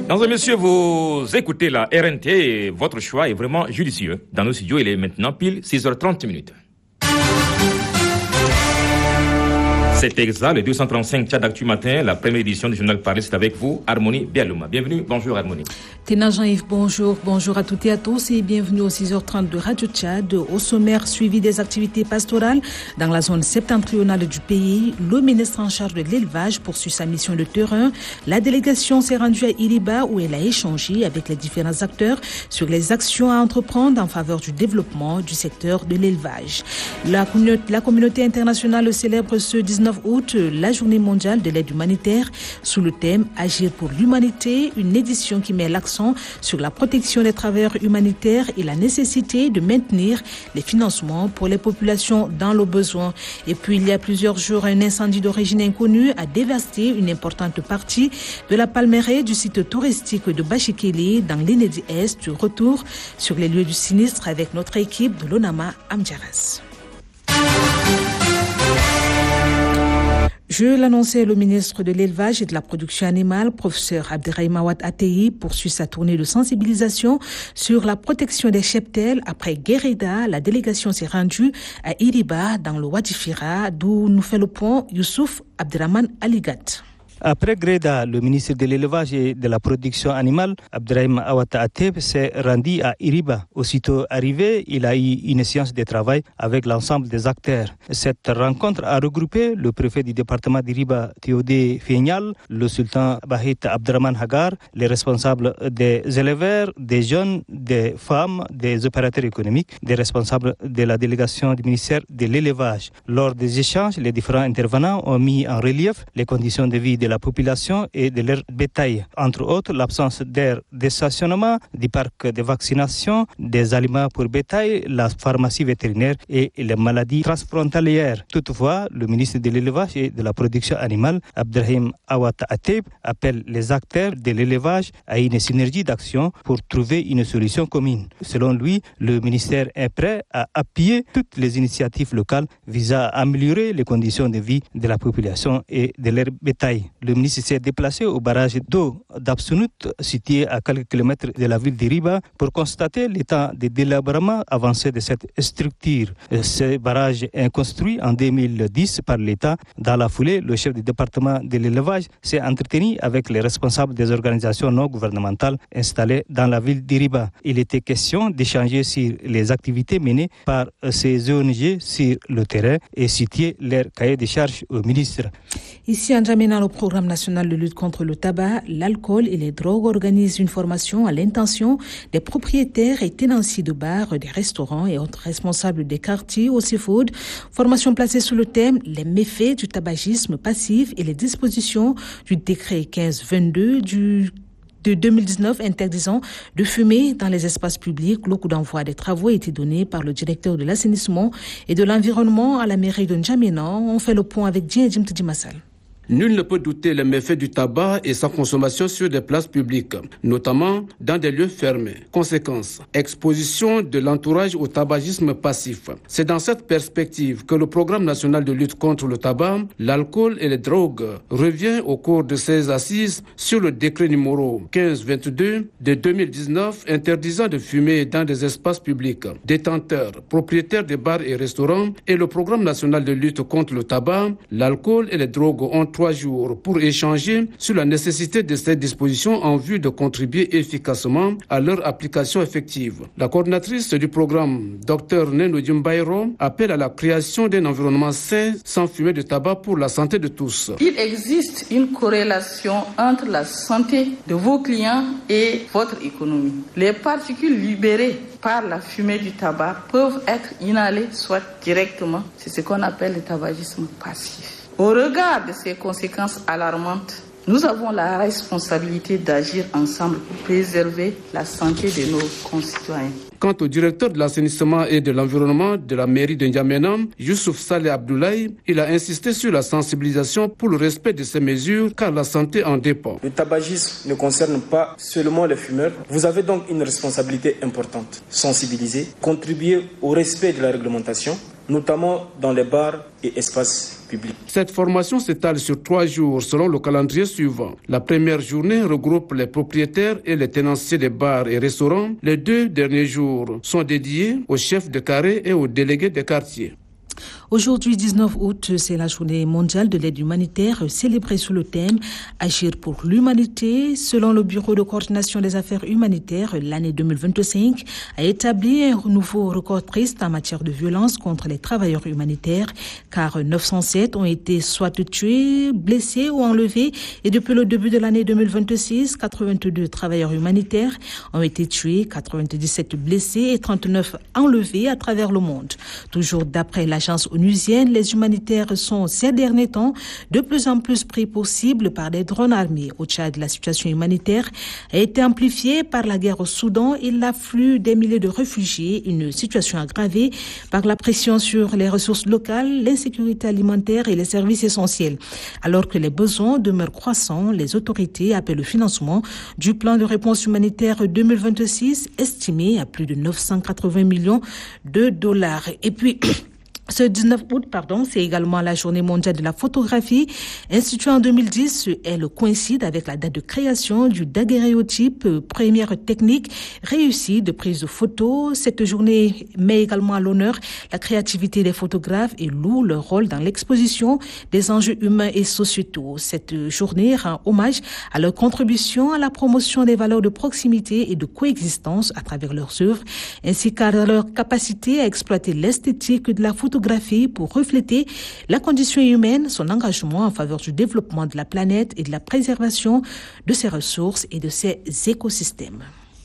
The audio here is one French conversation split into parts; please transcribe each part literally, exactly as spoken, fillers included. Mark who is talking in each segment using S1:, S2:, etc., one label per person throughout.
S1: Mesdames et messieurs, vous écoutez la R N T et votre choix est vraiment judicieux. Dans nos studios, il est maintenant pile six heures trente minutes. C'est exact, le deux cent trente-cinq Tchad Actu Matin, la première édition du journal Parler, c'est avec vous, Harmonie Bialouma. Bienvenue, bonjour Harmonie.
S2: Téna Jean-Yves, bonjour, bonjour à toutes et à tous et bienvenue aux six heures trente de Radio Tchad. Au sommaire, suivi des activités pastorales dans la zone septentrionale du pays, le ministre en charge de l'élevage poursuit sa mission de terrain. La délégation s'est rendue à Iriba où elle a échangé avec les différents acteurs sur les actions à entreprendre en faveur du développement du secteur de l'élevage. La communauté, la communauté internationale célèbre ce dix-neuf août la journée mondiale de l'aide humanitaire sous le thème Agir pour l'humanité, une édition qui met l'accent sur la protection des travailleurs humanitaires et la nécessité de maintenir les financements pour les populations dans le besoin. Et puis il y a plusieurs jours, un incendie d'origine inconnue a dévasté une importante partie de la palmeraie du site touristique de Bachikeli dans l'Inédit Est. Retour sur les lieux du sinistre avec notre équipe de l'ONAMA Amdjaras. Je l'annonçais, le ministre de l'Élevage et de la Production animale, professeur Abderrahim Awad Attei, poursuit sa tournée de sensibilisation sur la protection des cheptels. Après Guérida, la délégation s'est rendue à Iriba, dans le Wadifira, d'où nous fait le point Youssouf Abderrahman Aligat.
S3: Après Gréda, le ministre de l'Élevage et de la Production animale, Abderrahim Awad Attei, s'est rendu à Iriba. Aussitôt arrivé, il a eu une séance de travail avec l'ensemble des acteurs. Cette rencontre a regroupé le préfet du département d'Iriba, Théodé Fignal, le sultan Bahit Abderrahman Hagar, les responsables des éleveurs, des jeunes, des femmes, des opérateurs économiques, des responsables de la délégation du ministère de l'Élevage. Lors des échanges, les différents intervenants ont mis en relief les conditions de vie de la population et de leur bétail. Entre autres, l'absence d'air de stationnement, du parc de vaccination, des aliments pour bétail, la pharmacie vétérinaire et les maladies transfrontalières. Toutefois, le ministre de l'Élevage et de la Production animale, Abderrahim Awad Attei, appelle les acteurs de l'élevage à une synergie d'action pour trouver une solution commune. Selon lui, le ministère est prêt à appuyer toutes les initiatives locales visant à améliorer les conditions de vie de la population et de leur bétail. Le ministre s'est déplacé au barrage d'eau d'Absounout, situé à quelques kilomètres de la ville d'Iriba, pour constater l'état de délabrement avancé de cette structure. Ce barrage est construit en deux mille dix par l'État. Dans la foulée, le chef du département de l'élevage s'est entretenu avec les responsables des organisations non gouvernementales installées dans la ville d'Iriba. Il était question d'échanger sur les activités menées par ces O N G sur le terrain et situer leur cahier de charges au ministre.
S2: Ici, en N'Djamena, le programme national de lutte contre le tabac, l'alcool et les drogues organise une formation à l'intention des propriétaires et tenanciers de bars, des restaurants et autres responsables des quartiers au Seafood. Formation placée sous le thème « Les méfaits du tabagisme passif et les dispositions du décret quinze vingt-deux du de deux mille dix-neuf interdisant de fumer dans les espaces publics. Le coup d'envoi des travaux a été donné par le directeur de l'assainissement et de l'environnement à la mairie de N'Djamena. On fait le point avec Dien Jim Tidimassal.
S4: Nul ne peut douter les méfaits du tabac et sa consommation sur des places publiques, notamment dans des lieux fermés. Conséquence, exposition de l'entourage au tabagisme passif. C'est dans cette perspective que le programme national de lutte contre le tabac, l'alcool et les drogues revient au cours de ses assises sur le décret numéro quinze vingt-deux de deux mille dix-neuf interdisant de fumer dans des espaces publics. Détenteurs, propriétaires des bars et restaurants et le programme national de lutte contre le tabac, l'alcool et les drogues ont trois jours pour échanger sur la nécessité de ces dispositions en vue de contribuer efficacement à leur application effective. La coordinatrice du programme, Dr Neno Djumbairo, appelle à la création d'un environnement sain sans fumer de tabac pour la santé de tous.
S5: Il existe une corrélation entre la santé de vos clients et votre économie. Les particules libérées par la fumée du tabac peuvent être inhalées soit directement, c'est ce qu'on appelle le tabagisme passif. Au regard de ces conséquences alarmantes, nous avons la responsabilité d'agir ensemble pour préserver la santé de nos concitoyens.
S4: Quant au directeur de l'assainissement et de l'environnement de la mairie de N'Djamena, Youssouf Saleh Abdoulaye, il a insisté sur la sensibilisation pour le respect de ces mesures car la santé en dépend.
S6: Le tabagisme ne concerne pas seulement les fumeurs. Vous avez donc une responsabilité importante. Sensibiliser, contribuer au respect de la réglementation, notamment dans les bars et espaces publics.
S4: Cette formation s'étale sur trois jours selon le calendrier suivant. La première journée regroupe les propriétaires et les tenanciers des bars et restaurants. Les deux derniers jours sont dédiés aux chefs de carré et aux délégués des quartiers.
S2: Aujourd'hui, dix-neuf août, c'est la journée mondiale de l'aide humanitaire célébrée sous le thème « Agir pour l'humanité ». Selon le Bureau de coordination des affaires humanitaires, l'année deux mille vingt-cinq a établi un nouveau record triste en matière de violence contre les travailleurs humanitaires, car neuf cent sept ont été soit tués, blessés ou enlevés. Et depuis le début de l'année deux mille vingt-six, quatre-vingt-deux travailleurs humanitaires ont été tués, quatre-vingt-dix-sept blessés et trente-neuf enlevés à travers le monde. Toujours d'après l'agence onusienne, les humanitaires sont ces derniers temps de plus en plus pris pour cible par des drones armés. Au Tchad, la situation humanitaire a été amplifiée par la guerre au Soudan et l'afflux des milliers de réfugiés, une situation aggravée par la pression sur les ressources locales, l'insécurité alimentaire et les services essentiels. Alors que les besoins demeurent croissants, les autorités appellent le financement du plan de réponse humanitaire deux mille vingt-six estimé à plus de neuf cent quatre-vingts millions de dollars. Et puis... Ce dix-neuf août, pardon, c'est également la journée mondiale de la photographie. Instituée en deux mille dix, elle coïncide avec la date de création du daguerréotype, première technique réussie de prise de photos. Cette journée met également à l'honneur la créativité des photographes et loue leur rôle dans l'exposition des enjeux humains et sociétaux. Cette journée rend hommage à leur contribution à la promotion des valeurs de proximité et de coexistence à travers leurs œuvres, ainsi qu'à leur capacité à exploiter l'esthétique de la photographie pour refléter la condition humaine, son engagement en faveur du développement de la planète et de la préservation de ses ressources et de ses écosystèmes.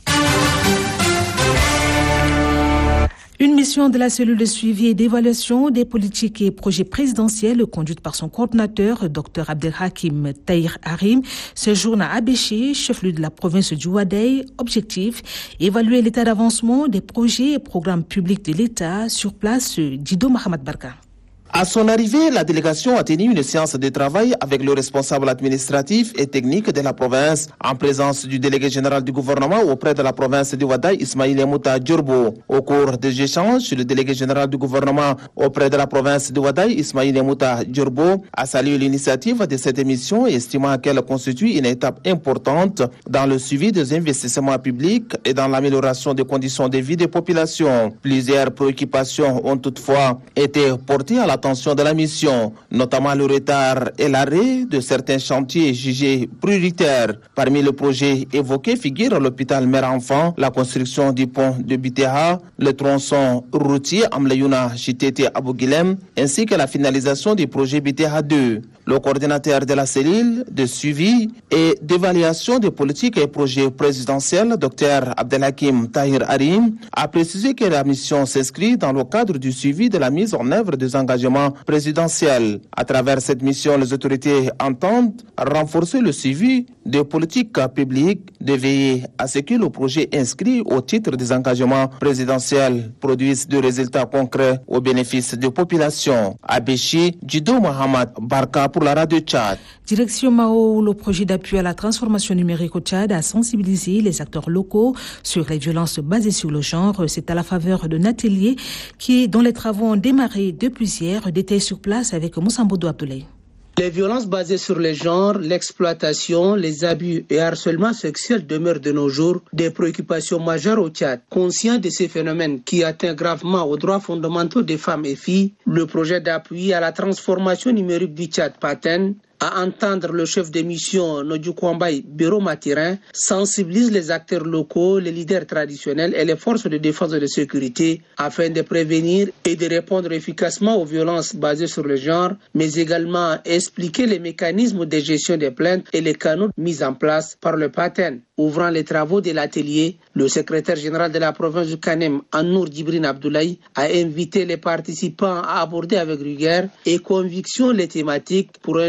S2: Une mission de la cellule de suivi et d'évaluation des politiques et projets présidentiels conduite par son coordinateur, Dr Abdelhakim Tahir Harim, séjourne à Abéché, chef-lieu de la province du Ouaddaï. Objectif, évaluer l'état d'avancement des projets et programmes publics de l'État. Sur place, Dido Mohamed Barka.
S7: À son arrivée, la délégation a tenu une séance de travail avec le responsable administratif et technique de la province, en présence du délégué général du gouvernement auprès de la province du Ouaddaï, Ismaïl Mouta Djurbo. Au cours des échanges, le délégué général du gouvernement auprès de la province du Ouaddaï, Ismaïl Mouta Djurbo, a salué l'initiative de cette émission, estimant qu'elle constitue une étape importante dans le suivi des investissements publics et dans l'amélioration des conditions de vie des populations. Plusieurs préoccupations ont toutefois été portées à la attention de la mission, notamment le retard et l'arrêt de certains chantiers jugés prioritaires. Parmi les projets évoqués figurent l'hôpital mère-enfant, la construction du pont de Bitéha, le tronçon routier Amlayouna Chitete Abougilem, ainsi que la finalisation du projet Bitéha deux. Le coordinateur de la cellule de suivi et d'évaluation des politiques et projets présidentiels, Dr Abdelhakim Tahir Harim, a précisé que la mission s'inscrit dans le cadre du suivi de la mise en œuvre des engagements présidentiels. À travers cette mission, les autorités entendent renforcer le suivi des politiques publiques, de veiller à ce que le projet inscrit au titre des engagements présidentiels produise des résultats concrets au bénéfice des populations. À Béchi, Dido Mohamed Barka pour la radio Tchad.
S2: Direction Mao, le projet d'appui à la transformation numérique au Tchad a sensibilisé les acteurs locaux sur les violences basées sur le genre. C'est à la faveur d'un atelier qui, dont les travaux ont démarré depuis hier. Détails sur place avec Moussa Mbodou Abdoulaye.
S8: Les violences basées sur les genres, l'exploitation, les abus et harcèlement sexuel demeurent de nos jours des préoccupations majeures au Tchad. Conscient de ces phénomènes qui atteignent gravement aux droits fondamentaux des femmes et filles, le projet d'appui à la transformation numérique du Tchad, PATEN, à entendre le chef de mission Nodju Kwambay Bureau Matirin, sensibilise les acteurs locaux, les leaders traditionnels et les forces de défense et de sécurité afin de prévenir et de répondre efficacement aux violences basées sur le genre, mais également expliquer les mécanismes de gestion des plaintes et les canaux mis en place par le PATEN. Ouvrant les travaux de l'atelier, le secrétaire général de la province du Kanem, Anour Djibrine Abdoulaye, a invité les participants à aborder avec rigueur et conviction les thématiques pour un changement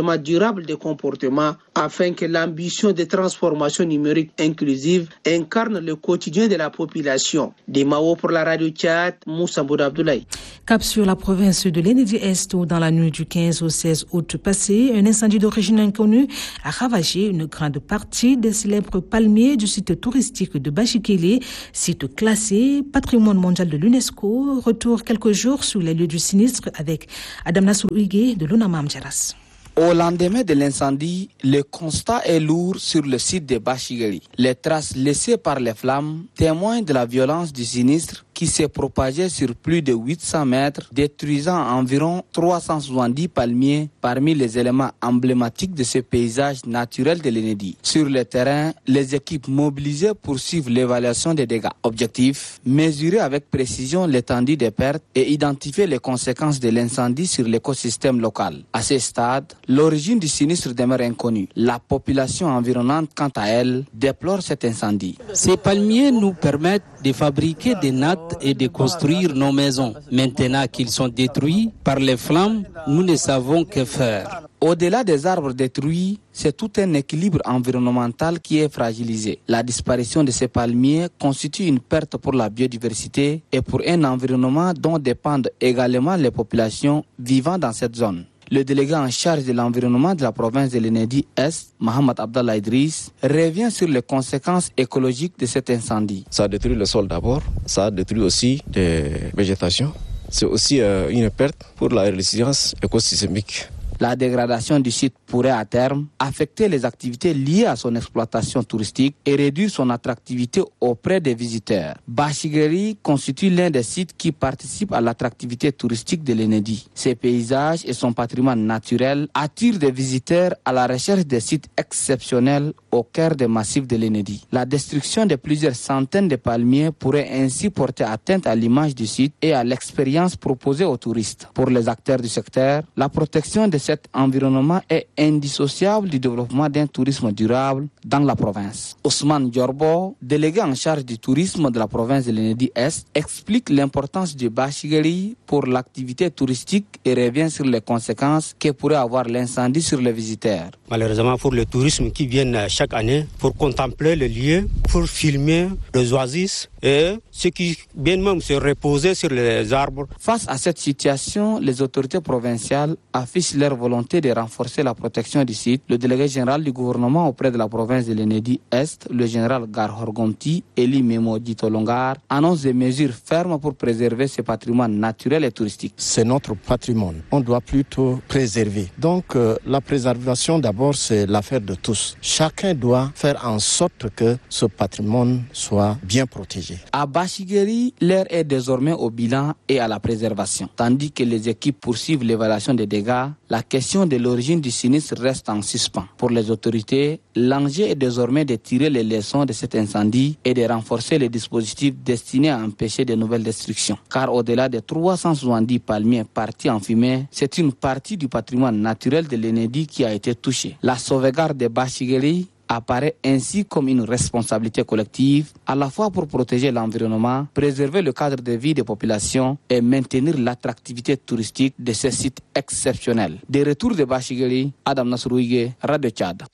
S8: changement durable des comportements afin que l'ambition de transformation numérique inclusive incarne le quotidien de la population. Des Mao pour la radio Tchad, Moussa Mbouda Abdoulaye.
S2: Cap sur la province de l'Enedi-Est où dans la nuit du quinze au seize août passé, un incendie d'origine inconnue a ravagé une grande partie des célèbres palmiers du site touristique de Bachikele, site classé patrimoine mondial de l'UNESCO. Retour quelques jours sur les lieux du sinistre avec Adam Nasrouigué de l'Unamam Djaras.
S9: Au lendemain de l'incendie, le constat est lourd sur le site de Bachigeli. Les traces laissées par les flammes témoignent de la violence du sinistre qui s'est propagé sur plus de huit cents mètres, détruisant environ trois cent soixante-dix palmiers parmi les éléments emblématiques de ce paysage naturel de l'Enedi. Sur le terrain, les équipes mobilisées poursuivent l'évaluation des dégâts. Objectif, mesurer avec précision l'étendue des pertes et identifier les conséquences de l'incendie sur l'écosystème local. À ce stade, l'origine du sinistre demeure inconnue. La population environnante, quant à elle, déplore cet incendie.
S10: Ces palmiers nous permettent de fabriquer des nattes et de construire nos maisons. Maintenant qu'ils sont détruits par les flammes, nous ne savons que faire.
S9: Au-delà des arbres détruits, c'est tout un équilibre environnemental qui est fragilisé. La disparition de ces palmiers constitue une perte pour la biodiversité et pour un environnement dont dépendent également les populations vivant dans cette zone. Le délégué en charge de l'environnement de la province de l'Enedi-Est, Mohamed Abdallah Idriss, revient sur les conséquences écologiques de cet incendie.
S11: Ça a détruit le sol d'abord, ça a détruit aussi des végétations. C'est aussi euh, une perte pour la résilience écosystémique.
S9: La dégradation du site pourrait à terme affecter les activités liées à son exploitation touristique et réduire son attractivité auprès des visiteurs. Bachigeli constitue l'un des sites qui participent à l'attractivité touristique de l'Enedi. Ses paysages et son patrimoine naturel attirent des visiteurs à la recherche des sites exceptionnels au cœur des massifs de l'Enedi. La destruction de plusieurs centaines de palmiers pourrait ainsi porter atteinte à l'image du site et à l'expérience proposée aux touristes. Pour les acteurs du secteur, la protection de cet environnement est indissociable du développement d'un tourisme durable dans la province. Ousmane Diorbo, délégué en charge du tourisme de la province de l'Enedi-Est, explique l'importance du Bachigeli pour l'activité touristique et revient sur les conséquences que pourrait avoir l'incendie sur les visiteurs.
S12: Malheureusement pour le tourisme qui viennent chaque année pour contempler le lieu, pour filmer les oasis et ceux qui viennent même se reposer sur les arbres.
S9: Face à cette situation, les autorités provinciales affichent leur volonté de renforcer la protection du site. Le délégué général du gouvernement auprès de la province de l'Enedi-Est, le général Garhorgomti, Eli Memo Ditolongar, annonce des mesures fermes pour préserver ce patrimoine naturel et touristique.
S13: C'est notre patrimoine, on doit plutôt préserver. Donc euh, la préservation d'abord c'est l'affaire de tous. Chacun doit faire en sorte que ce patrimoine soit bien protégé.
S9: À Bachigeli, l'heure est désormais au bilan et à la préservation. Tandis que les équipes poursuivent l'évaluation des dégâts, la question de l'origine du sinistre reste en suspens. Pour les autorités, l'enjeu est désormais de tirer les leçons de cet incendie et de renforcer les dispositifs destinés à empêcher de nouvelles destructions. Car au-delà des trois cent soixante-dix palmiers partis en fumée, c'est une partie du patrimoine naturel de l'Enedi qui a été touchée. La sauvegarde de Bachigeli apparaît ainsi comme une responsabilité collective, à la fois pour protéger l'environnement, préserver le cadre de vie des populations et maintenir l'attractivité touristique de ces sites exceptionnels. Des retours de Bachigeli, Adam Nasrouigué, Radio Tchad.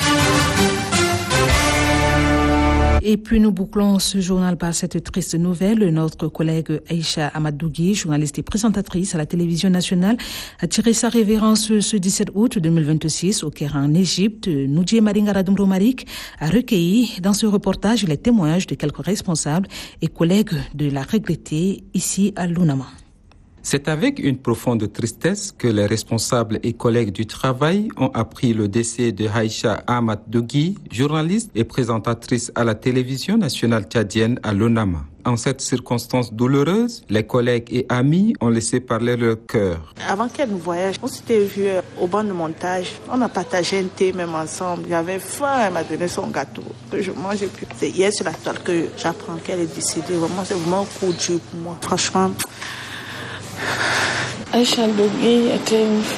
S2: Et puis nous bouclons ce journal par cette triste nouvelle. Notre collègue Aïcha Amadougui, journaliste et présentatrice à la télévision nationale, a tiré sa révérence ce dix-sept août deux mille vingt-six au Caire en Égypte. Noudjé Maringara Domromarik a recueilli dans ce reportage les témoignages de quelques responsables et collègues de la regrettée ici à l'Unama.
S14: C'est avec une profonde tristesse que les responsables et collègues du travail ont appris le décès de Aïcha Ahmad Dougui, journaliste et présentatrice à la télévision nationale tchadienne à l'Unama. En cette circonstance douloureuse, les collègues et amis ont laissé parler leur cœur.
S15: Avant qu'elle nous voyage, on s'était vus au banc de montage. On a partagé un thé même ensemble. J'avais faim, elle m'a donné son gâteau que je mangeais plus. C'est hier sur la toile que j'apprends qu'elle est décédée. Vraiment, c'est vraiment un coup dur pour moi. Franchement...
S16: Aïcha Dougui était une femme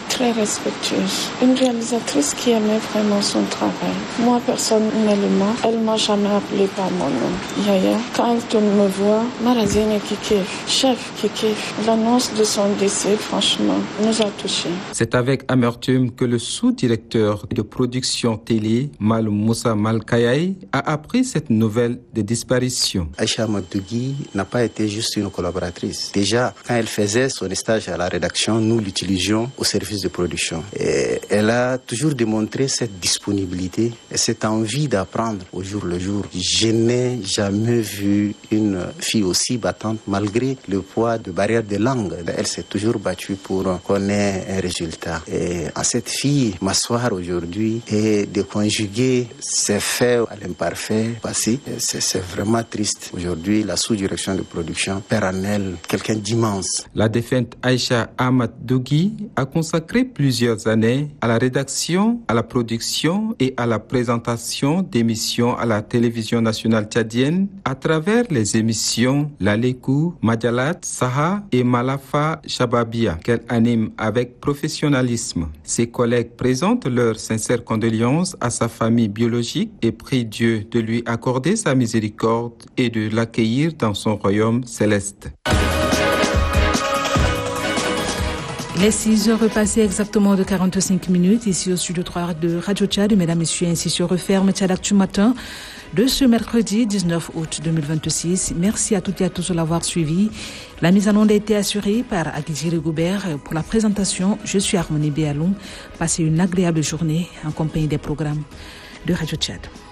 S16: très respectueuse. Une réalisatrice qui aimait vraiment son travail. Moi, personnellement, elle m'a jamais appelé par mon nom. Yaya, quand elle me voit, Marazine qui kiffe, chef qui kiffe. L'annonce de son décès, franchement, nous a touchés.
S14: C'est avec amertume que le sous-directeur de production télé, Mal Moussa Malkayay, a appris cette nouvelle de disparition.
S17: Aïcha Amat-Dougui n'a pas été juste une collaboratrice. Déjà, quand elle faisait son stage à la rédaction, nous l'utilisions au service de production. Et elle a toujours démontré cette disponibilité et cette envie d'apprendre au jour le jour. Je n'ai jamais vu une fille aussi battante malgré le poids de barrières de langue. Elle s'est toujours battue pour qu'on ait un résultat. Et à cette fille, m'asseoir aujourd'hui et de conjuguer ses faits à l'imparfait passé, c'est, c'est vraiment triste. Aujourd'hui, la sous-direction de production perd en elle quelqu'un d'immense.
S14: La défunte Aïcha Amat-Dougui a consacré plusieurs années à la rédaction, à la production et à la présentation d'émissions à la télévision nationale tchadienne à travers les émissions Lalekou, Madjalat, Saha et Malafa Shababia qu'elle anime avec professionnalisme. Ses collègues présentent leurs sincères condoléances à sa famille biologique et prient Dieu de lui accorder sa miséricorde et de l'accueillir dans son royaume céleste.
S2: Les six heures repassées exactement de quarante-cinq minutes ici au studio trois de Radio Tchad. Mesdames, Messieurs, ainsi se referme Tchad Actu Matin de ce mercredi dix-neuf août deux mille vingt-six. Merci à toutes et à tous de l'avoir suivi. La mise en onde a été assurée par Aguiziri Goubert. Pour la présentation, je suis Harmonie Béaloum. Passez une agréable journée en compagnie des programmes de Radio Tchad.